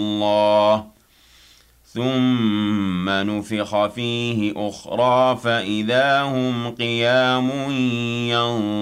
اللَّهِ ثُمَّ نُفِخَ فِيهِ أُخْرَىٰ فَإِذَا هُمْ قِيَامٌ